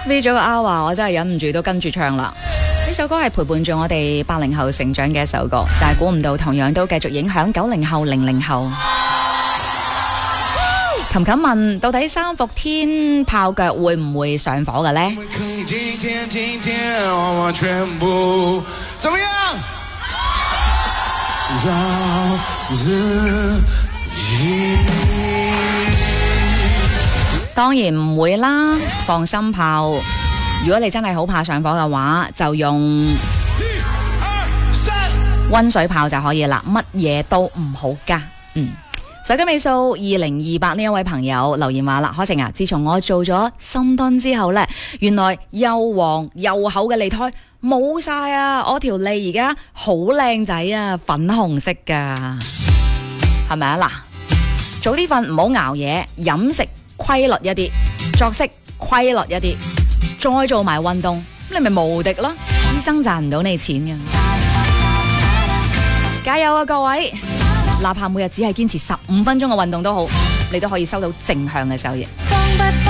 呢咗個 hour 我真係忍唔住都跟住唱啦。呢首歌係陪伴住我哋80後成長嘅一首歌，但係估唔到同樣都繼續影響90後、00後。琴琴問到底3伏天炮腳會唔會上火嘅呢？ 怎麼樣？ 當然唔會啦，放心炮。如果你真係好怕上火嘅話，就用溫水炮就可以啦，乜嘢都唔好加。手機尾數2028呢一位朋友留言話啦，可晴啊，自從我做咗深蹲之後呢，原來又黃又厚嘅脷苔冇晒啊！我條脷而家好靚仔啊，粉紅色噶，係咪啊？嗱，早啲瞓，唔好熬夜，飲食規律一啲，作息規律一啲，再做埋運動，你咪無敵咯！醫生賺唔到你錢噶，加油啊各位！哪怕每日只係堅持15分鐘嘅運動都好，你都可以收到正向嘅收益。